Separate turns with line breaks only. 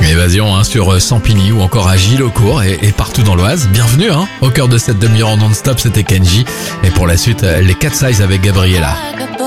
Évasion sur Sampigny ou encore à Gilaucourt et partout dans l'Oise. Bienvenue au cœur de cette demi-heure en non-stop, c'était Kenji. Et pour la suite, les Cat Size avec Gabriella.